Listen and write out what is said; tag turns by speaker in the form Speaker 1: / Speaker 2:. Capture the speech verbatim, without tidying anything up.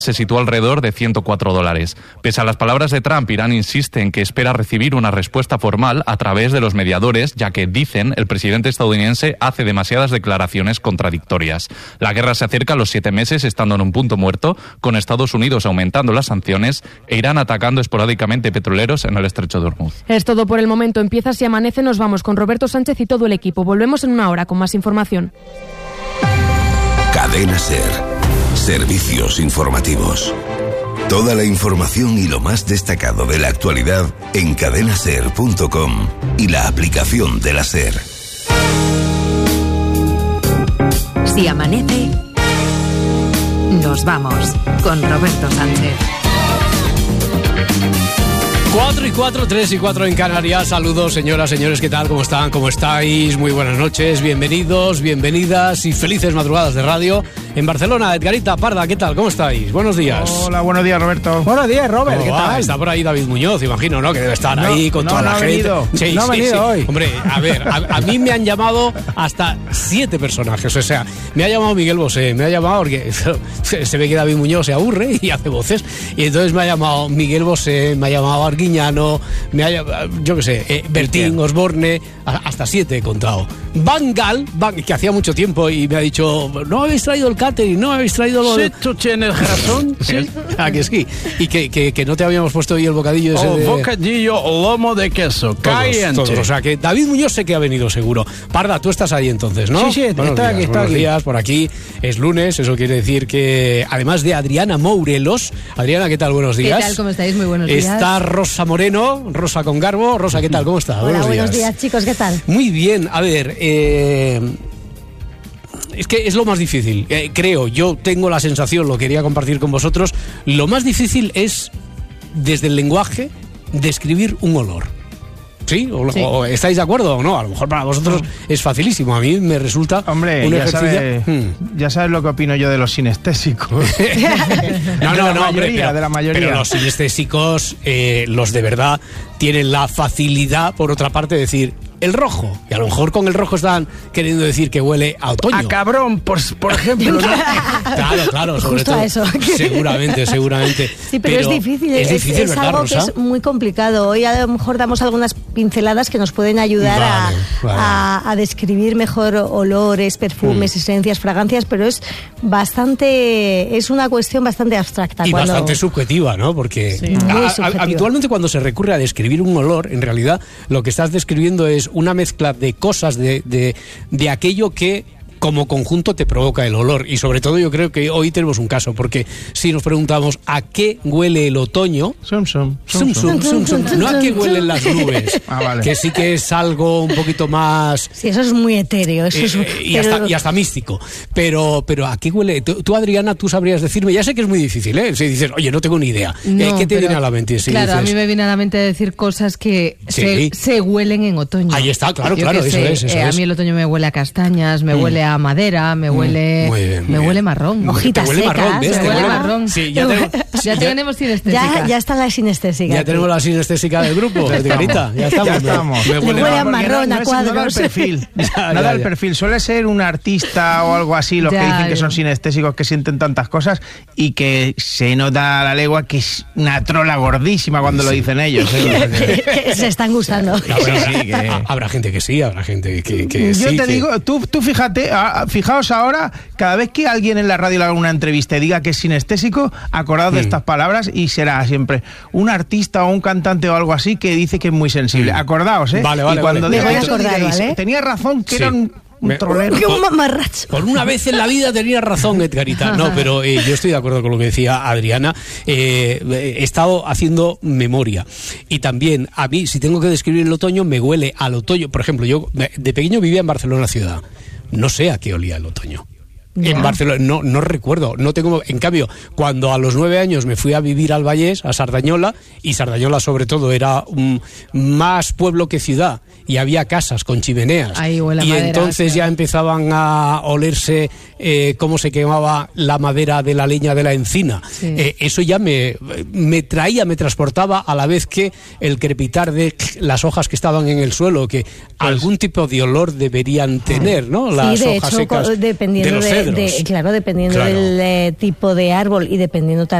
Speaker 1: se sitúa alrededor de ciento cuatro dólares. Pese a las palabras de Trump, Irán insiste en que espera recibir una respuesta formal a través de los mediadores, ya que, dicen, el presidente estadounidense hace demasiadas declaraciones contradictorias. La guerra se acerca a los siete meses, estando en un punto muerto, con Estados Unidos aumentando las sanciones e Irán atacando esporádicamente petroleros en el estrecho de Hormuz.
Speaker 2: Es todo por el momento. Empieza Si Amanece. Nos vamos con Roberto Sánchez y todo el equipo. Volvemos en una hora con más información.
Speaker 3: Cadena SER. Servicios informativos. Toda la información y lo más destacado de la actualidad en cadena ser punto com y la aplicación de la SER.
Speaker 4: Si amanece, nos vamos con Roberto Sánchez.
Speaker 5: Cuatro y cuatro, tres y cuatro en Canarias. Saludos, señoras, señores, ¿qué tal? ¿Cómo están? ¿Cómo estáis? Muy buenas noches, bienvenidos, bienvenidas y felices madrugadas de radio. En Barcelona, Edgarita, Parda, ¿qué tal? ¿Cómo estáis? Buenos días.
Speaker 6: Hola, buenos días, Roberto.
Speaker 7: Buenos días, Robert, ¿qué
Speaker 5: va?
Speaker 7: tal?
Speaker 5: Está por ahí David Muñoz, imagino, ¿no? Que debe estar
Speaker 6: no,
Speaker 5: ahí con
Speaker 6: no,
Speaker 5: toda
Speaker 6: no
Speaker 5: la
Speaker 6: ha
Speaker 5: gente.
Speaker 6: Venido.
Speaker 5: Sí,
Speaker 7: no
Speaker 5: sí,
Speaker 7: ha venido
Speaker 5: sí.
Speaker 7: hoy.
Speaker 5: Hombre, a ver, a, a mí me han llamado hasta siete personajes, o sea, me ha llamado Miguel Bosé, me ha llamado porque se ve que David Muñoz se aburre y hace voces, y entonces me ha llamado Miguel Bosé, me ha llamado Arguiñano, me ha llamado, yo qué sé, eh, Bertín, Osborne, hasta siete he contado. Van Gaal, Van, que hacía mucho tiempo y me ha dicho, no habéis traído el catering, no habéis traído lo de...
Speaker 6: Sí, tú tienes razón, sí.
Speaker 5: Ah, que sí. Y que, que, que no te habíamos puesto hoy el bocadillo ese
Speaker 6: O
Speaker 5: de...
Speaker 6: bocadillo o lomo de queso, caliente.
Speaker 5: Todos, todos. O sea que David Muñoz sé que ha venido seguro. Parda, tú estás ahí entonces, ¿no?
Speaker 7: Sí, sí,
Speaker 5: buenos
Speaker 7: está
Speaker 5: días,
Speaker 7: aquí, está
Speaker 5: buenos
Speaker 7: aquí.
Speaker 5: días, por aquí. Es lunes, eso quiere decir que además de Adriana Mourelos, Adriana, ¿qué tal? Buenos días.
Speaker 8: ¿Qué tal? ¿Cómo estáis? Muy buenos días.
Speaker 5: Está Rosa Moreno, Rosa con Garbo. Rosa, ¿qué tal? ¿Cómo está?
Speaker 8: Hola,
Speaker 5: buenos,
Speaker 8: buenos
Speaker 5: días.
Speaker 8: días, chicos, ¿qué tal?
Speaker 5: Muy bien, a ver, eh... es que es lo más difícil, eh, creo, yo tengo la sensación, lo quería compartir con vosotros, lo más difícil es, desde el lenguaje, describir un olor. ¿Sí? ¿O,
Speaker 8: sí.
Speaker 5: o estáis de acuerdo o no? A lo mejor para vosotros es facilísimo, a mí me resulta
Speaker 6: Hombre,
Speaker 5: un
Speaker 6: ya
Speaker 5: ejercicio...
Speaker 6: sabes,
Speaker 5: Hmm.
Speaker 6: ya sabes lo que opino yo de los sinestésicos.
Speaker 5: No,
Speaker 6: De
Speaker 5: no,
Speaker 6: la
Speaker 5: no, hombre,
Speaker 6: mayoría,
Speaker 5: pero,
Speaker 6: de la mayoría.
Speaker 5: pero los sinestésicos, eh, los de verdad, tienen la facilidad, por otra parte, de decir el rojo. Y a lo mejor con el rojo están queriendo decir que huele a otoño.
Speaker 6: A cabrón, por, por ejemplo. ¿no?
Speaker 5: Claro, claro, sobre
Speaker 8: Justo
Speaker 5: todo.
Speaker 8: a eso.
Speaker 5: Seguramente, seguramente.
Speaker 8: Sí, pero, es difícil,
Speaker 5: Es difícil,
Speaker 8: es, es
Speaker 5: ¿verdad,
Speaker 8: algo
Speaker 5: Rosa?
Speaker 8: que es muy complicado. Hoy a lo mejor damos algunas pinceladas que nos pueden ayudar
Speaker 5: Vale,
Speaker 8: a,
Speaker 5: vale.
Speaker 8: A, a describir mejor olores, perfumes,
Speaker 5: Mm.
Speaker 8: esencias, fragancias, pero es bastante, es una cuestión bastante abstracta.
Speaker 5: Y
Speaker 8: cuando...
Speaker 5: bastante subjetiva, ¿no? Porque
Speaker 8: Sí.
Speaker 5: a-
Speaker 8: Muy
Speaker 5: a-
Speaker 8: subjetiva.
Speaker 5: habitualmente cuando se recurre a describir un olor, en realidad lo que estás describiendo es una mezcla de cosas, de, de, de aquello que como conjunto te provoca el olor. Y sobre todo yo creo que hoy tenemos un caso, porque si nos preguntamos a qué huele el otoño,
Speaker 6: Sum, sum,
Speaker 5: sum, sum, sum, sum, no a qué huelen las nubes,
Speaker 6: Ah, vale.
Speaker 5: que sí que es algo un poquito más...
Speaker 8: Sí, eso es muy etéreo. Eso es,
Speaker 5: Eh, y,
Speaker 8: pero-
Speaker 5: hasta, y hasta místico. Pero, pero ¿a qué huele? Tú, tú, Adriana, tú sabrías decirme, ya sé que es muy difícil, ¿eh? Si dices, oye, no tengo ni idea.
Speaker 9: No,
Speaker 5: Eh, ¿Qué te
Speaker 9: pero,
Speaker 5: viene a la mente? Si
Speaker 9: claro,
Speaker 5: dices,
Speaker 9: a mí me viene a la mente decir cosas que
Speaker 5: Sí.
Speaker 9: se, se huelen en otoño.
Speaker 5: Ahí está, claro,
Speaker 9: Yo
Speaker 5: claro,
Speaker 9: qué
Speaker 5: eso
Speaker 9: sé,
Speaker 5: es, eso
Speaker 9: eh,
Speaker 5: es.
Speaker 9: A mí el otoño me huele a castañas, me
Speaker 5: Mm.
Speaker 9: huele a madera, me huele
Speaker 5: muy bien, muy
Speaker 9: me
Speaker 5: bien.
Speaker 9: huele marrón.
Speaker 8: Hojitas
Speaker 5: Te huele
Speaker 8: secas,
Speaker 5: marrón, ¿ves?
Speaker 9: me
Speaker 5: Te
Speaker 9: huele
Speaker 5: huele-
Speaker 9: marrón.
Speaker 5: Sí, ya tenemos,
Speaker 9: Ya tenemos sinestésica.
Speaker 8: ya, ya está la sinestésica.
Speaker 5: ya
Speaker 8: aquí.
Speaker 5: tenemos la sinestésica del grupo,
Speaker 6: Ya estamos.
Speaker 5: Edgarita, ya estamos.
Speaker 6: Ya
Speaker 5: Me-
Speaker 6: estamos.
Speaker 5: me
Speaker 8: Le
Speaker 5: huele
Speaker 8: huele a
Speaker 5: marrón.
Speaker 6: Porque
Speaker 8: marrón,
Speaker 6: no,
Speaker 8: a
Speaker 6: no es- no da el
Speaker 8: cuadros.
Speaker 6: perfil.
Speaker 5: Ya,
Speaker 6: no
Speaker 5: ya,
Speaker 6: da el
Speaker 5: ya.
Speaker 6: perfil. Suele ser un artista o algo así, los
Speaker 9: Ya,
Speaker 6: que dicen que
Speaker 9: ya.
Speaker 6: son sinestésicos, que sienten tantas cosas y que se nota a la legua que es una trola gordísima cuando lo dicen ellos. ¿eh?
Speaker 8: Que se están gustando.
Speaker 5: No, pero
Speaker 6: Sí,
Speaker 5: sí,
Speaker 6: que-
Speaker 5: habrá gente que sí, habrá gente que, que
Speaker 6: Yo
Speaker 5: sí.
Speaker 6: te
Speaker 5: que-
Speaker 6: digo, tú, tú fíjate, ah, fijaos ahora, cada vez que alguien en la radio le haga una entrevista y diga que es sinestésico, acordaos de
Speaker 5: Mm.
Speaker 6: estas palabras y será siempre un artista o un cantante o algo así que dice que es muy sensible.
Speaker 5: Mm.
Speaker 6: Acordaos, ¿eh?
Speaker 5: Vale, vale,
Speaker 6: y cuando
Speaker 5: vale.
Speaker 6: diga
Speaker 8: Me voy a
Speaker 6: eso
Speaker 8: acordar,
Speaker 6: diréis,
Speaker 8: ¿vale?
Speaker 6: tenía razón que
Speaker 5: Sí.
Speaker 6: era un, un
Speaker 5: Me-
Speaker 6: trolero.
Speaker 8: ¡Qué un mamarracho!
Speaker 5: Por una vez en la vida tenía razón, Edgarita. No, pero eh, yo estoy de acuerdo con lo que decía Adriana. Eh, he estado haciendo memoria. Y también, a mí, si tengo que describir el otoño, me huele al otoño. Por ejemplo, yo de pequeño vivía en Barcelona ciudad. No sé a qué olía el otoño.
Speaker 8: Ya.
Speaker 5: En Barcelona, no, no recuerdo, no tengo, en cambio, cuando a los nueve años me fui a vivir al Vallés, a Sardañola, y Sardañola sobre todo era un, más pueblo que ciudad, y había casas con chimeneas,
Speaker 9: Ahí huele a
Speaker 5: y
Speaker 9: madera,
Speaker 5: entonces
Speaker 9: claro.
Speaker 5: ya empezaban a olerse eh, cómo se quemaba la madera de la leña de la encina.
Speaker 9: Sí.
Speaker 5: Eh, eso ya me, me traía, me transportaba a la vez que el crepitar de las hojas que estaban en el suelo, que algún tipo de olor deberían tener, ¿no? Las
Speaker 8: Sí, de
Speaker 5: hojas
Speaker 8: hecho,
Speaker 5: secas
Speaker 8: co- dependiendo
Speaker 5: de los
Speaker 8: de-
Speaker 5: cedros.
Speaker 8: de- claro, dependiendo
Speaker 5: Claro.
Speaker 8: del eh, tipo de árbol y dependiendo también